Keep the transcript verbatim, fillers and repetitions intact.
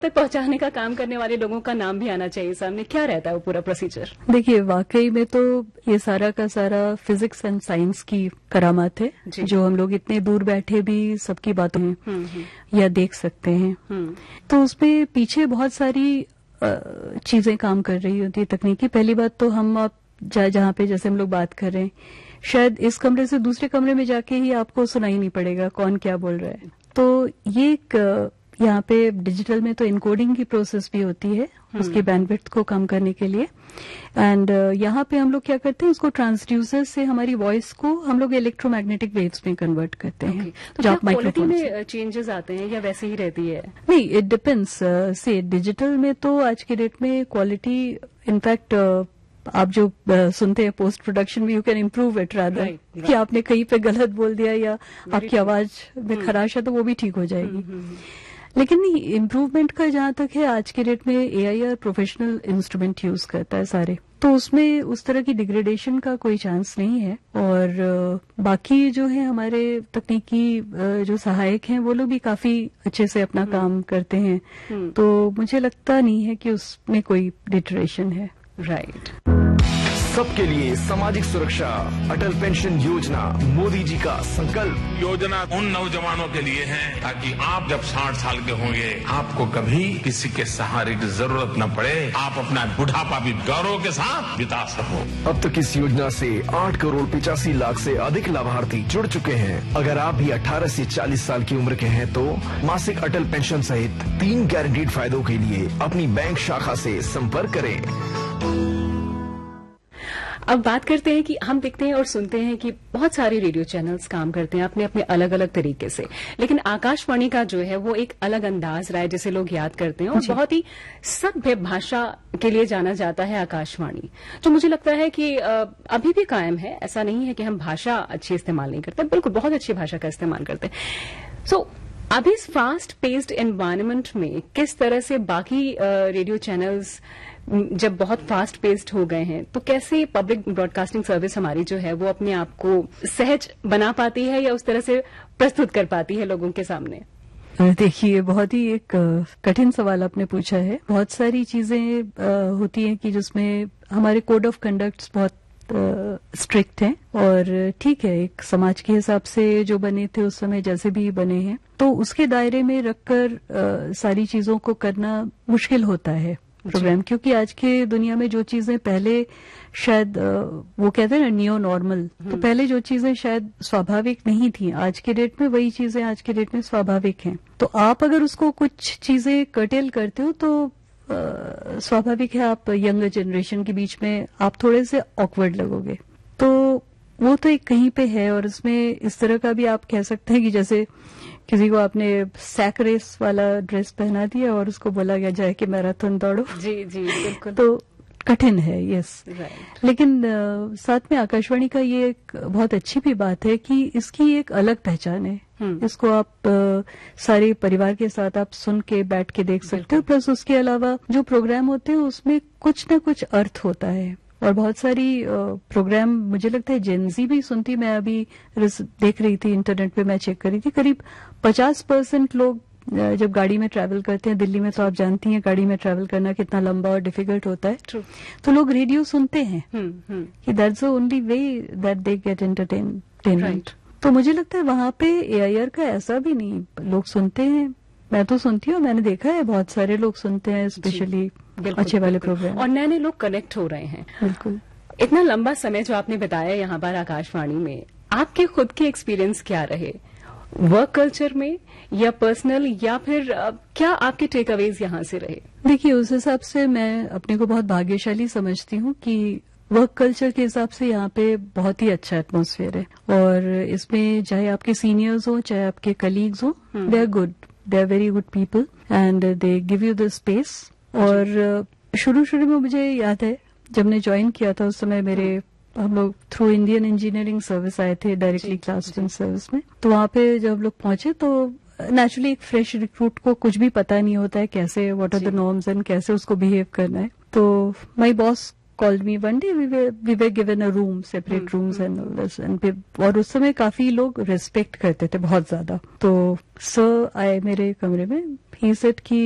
तक पहुंचाने का काम करने वाले लोगों का नाम भी आना चाहिए सामने। क्या रहता है वो पूरा प्रोसीजर? देखिए, वाकई में तो ये सारा का सारा फिजिक्स एंड साइंस की करामात है, जो हम लोग इतने दूर बैठे भी सबकी बातों या देख सकते हैं। तो उसमें पीछे बहुत सारी चीजें काम कर रही होती है तकनीकी। पहली बात तो हम आप जहाँ पे जैसे हम लोग बात कर रहे हैं, शायद इस कमरे से दूसरे कमरे में जाके ही आपको सुनाई नहीं पड़ेगा कौन क्या बोल रहा है। तो ये एक यहाँ पे डिजिटल में तो इनकोडिंग की प्रोसेस भी होती है उसकी बैंडविड्थ को कम करने के लिए। एंड uh, यहाँ पे हम लोग क्या करते हैं, उसको ट्रांसड्यूसर से हमारी वॉइस को हम लोग इलेक्ट्रोमैग्नेटिक वेव्स में कन्वर्ट करते हैं। okay. तो क्या क्वालिटी में चेंजेस आते हैं या वैसे ही रहती है? नहीं, इट डिपेंड्स। से डिजिटल में तो आज के डेट में क्वालिटी इनफैक्ट uh, आप जो uh, सुनते हैं पोस्ट प्रोडक्शन में, you can improve it rather कि आपने कहीं पे गलत बोल दिया या आपकी आवाज में खराश है तो वो भी ठीक हो जाएगी। लेकिन नहीं, इम्प्रूवमेंट का जहां तक है, आज के डेट में एआईआर प्रोफेशनल इंस्ट्रूमेंट यूज करता है सारे, तो उसमें उस तरह की डिग्रेडेशन का कोई चांस नहीं है। और बाकी जो है हमारे तकनीकी जो सहायक हैं वो लोग भी काफी अच्छे से अपना काम करते हैं, तो मुझे लगता नहीं है कि उसमें कोई डिटरेशन है। राइट। सबके लिए सामाजिक सुरक्षा, अटल पेंशन योजना मोदी जी का संकल्प। योजना उन नौजवानों के लिए है ताकि आप जब साठ साल के होंगे आपको कभी किसी के सहारे की जरूरत न पड़े, आप अपना बुढ़ापा भी गौरव के साथ बिता सको। अब तक इस योजना से आठ करोड़ पिचासी लाख से अधिक लाभार्थी जुड़ चुके हैं। अगर आप भी अठारह से चालीस साल की उम्र के हैं तो मासिक अटल पेंशन सहित तीन गारंटीड फायदों के लिए अपनी बैंक शाखा से संपर्क करें। अब बात करते हैं कि हम देखते हैं और सुनते हैं कि बहुत सारे रेडियो चैनल्स काम करते हैं अपने अपने अलग अलग तरीके से, लेकिन आकाशवाणी का जो है वो एक अलग अंदाज रहा है जिसे लोग याद करते हैं और बहुत ही सभ्य भाषा के लिए जाना जाता है आकाशवाणी, जो मुझे लगता है कि अभी भी कायम है। ऐसा नहीं है कि हम भाषा अच्छी इस्तेमाल नहीं करते, बिल्कुल बहुत अच्छी भाषा का इस्तेमाल करते हैं। सो अभी इस फास्ट पेस्ड एनवायरनमेंट में किस तरह से बाकी रेडियो चैनल्स जब बहुत फास्ट पेस्ड हो गए हैं, तो कैसे पब्लिक ब्रॉडकास्टिंग सर्विस हमारी जो है वो अपने आप को सहज बना पाती है या उस तरह से प्रस्तुत कर पाती है लोगों के सामने? देखिए, बहुत ही एक कठिन सवाल आपने पूछा है। बहुत सारी चीजें होती हैं कि जिसमें हमारे कोड ऑफ कंडक्ट्स बहुत स्ट्रिक्ट हैं और ठीक है, एक समाज के हिसाब से जो बने थे उस समय जैसे भी बने हैं, तो उसके दायरे में रखकर सारी चीजों को करना मुश्किल होता है प्रोग्राम, क्योंकि आज के दुनिया में जो चीजें पहले शायद वो कहते हैं ना नियो नॉर्मल, तो पहले जो चीजें शायद स्वाभाविक नहीं थी, आज के डेट में वही चीजें आज के डेट में स्वाभाविक हैं। तो आप अगर उसको कुछ चीजें कर्टेल करते हो तो आ, स्वाभाविक है आप यंगर जनरेशन के बीच में आप थोड़े से ऑकवर्ड लगोगे। तो वो तो एक कहीं पे है, और इसमें इस तरह का भी आप कह सकते हैं कि जैसे किसी को आपने सैक रेस वाला ड्रेस पहना दिया और उसको बोला गया जाए कि मैराथन दौड़ो। जी जी बिल्कुल, तो कठिन है। Yes, right. लेकिन आ, साथ में आकाशवाणी का ये एक बहुत अच्छी भी बात है कि इसकी एक अलग पहचान है। hmm. इसको आप आ, सारे परिवार के साथ आप सुन के बैठ के देख सकते हो, प्लस उसके अलावा जो प्रोग्राम होते हैं उसमें कुछ न कुछ अर्थ होता है। और बहुत सारी प्रोग्राम मुझे लगता है जेनजी भी सुनती। मैं अभी देख रही थी, इंटरनेट पे मैं चेक कर रही थी, करीब पचास परसेंट लोग जब गाड़ी में ट्रैवल करते हैं, दिल्ली में तो आप जानती हैं गाड़ी में ट्रैवल करना कितना लंबा और डिफिकल्ट होता है, True. तो लोग रेडियो सुनते हैं कि that's the only way that they get entertainment. तो मुझे लगता है वहां पे एआईआर का ऐसा भी नहीं, लोग सुनते हैं। मैं तो सुनती हूँ, मैंने देखा है बहुत सारे लोग सुनते हैं, स्पेशली अच्छे वाले प्रोग्राम, और नए नए लोग कनेक्ट हो रहे हैं। बिल्कुल। इतना लंबा समय जो आपने बताया यहाँ पर आकाशवाणी में, आपके खुद के एक्सपीरियंस क्या रहे वर्क कल्चर में या पर्सनल, या फिर क्या आपके टेक अवेज यहाँ से रहे? देखिए, उस हिसाब से मैं अपने को बहुत भाग्यशाली समझती हूँ कि वर्क कल्चर के हिसाब से यहाँ पे बहुत ही अच्छा एटमॉस्फेयर है, और इसमें चाहे आपके सीनियर्स हो चाहे आपके कलीग्स हो, they are good, they are very good people and they give you the space. और शुरू शुरू में मुझे याद है जब ने ज्वाइन किया था, उस समय मेरे हम लोग थ्रू इंडियन इंजीनियरिंग सर्विस आए थे डायरेक्टली क्लास टेन सर्विस में। तो वहां पे जब हम लोग पहुंचे तो नेचुरली एक फ्रेश रिक्रूट को कुछ भी पता नहीं होता है कैसे, what are the norms and कैसे उसको बिहेव करना है। तो my boss called me one day, we were we were given a room, separate hmm. rooms and all this, and और उस समय काफी लोग रेस्पेक्ट करते थे बहुत ज्यादा। तो सर आए मेरे कमरे में, he said कि